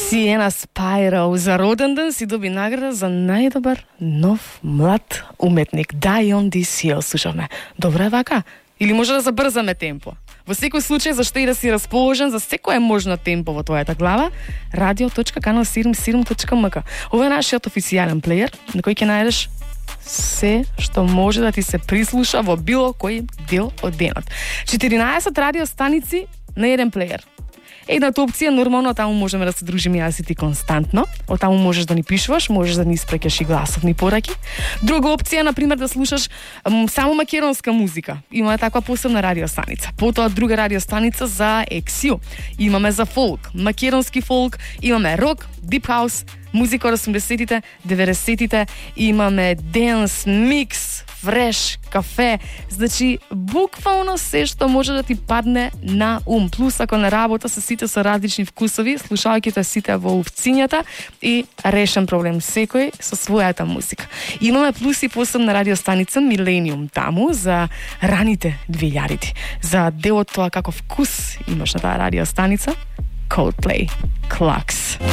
Сиена Спайрал за роден ден си доби награда за најдобар нов млад уметник. Die on this hill, слушавме. Добро е вака? Или може да забрзаме темпо? Во секој случај, зашто и да си расположен за секое можно темпо во твојата глава, radio.canal77.mk. Ова е нашиот официјален плеер, на кој ќе најдеш се што може да ти се прислуша во било кој дел од денот. 14 радиостаници на еден плеер. Едната опција, нормално, таму можеме да се дружиме јас и ти константно. Од таму можеш да ни пишуваш, можеш да ни испраќаш и гласовни пораки. Друга опција, например, да слушаш само македонска музика. Има таква посебна радиостаница. Потоа друга радиостаница за ексио. Имаме за фолк, македонски фолк, имаме рок, дип хаус, музика од 80-тите, 90-тите, имаме денс, микс, фреш, кафе, значи буквално се што може да ти падне на ум. Плюс ако на работа се сите со различни вкусови, слушајќите сите во овцињата и решен проблем секој со својата музика. Имаме плюс и посебна радиостаница Милениум таму за раните 2000-ти. За дел од тоа како вкус имаш на таа радиостаница, Coldplay, Clocks.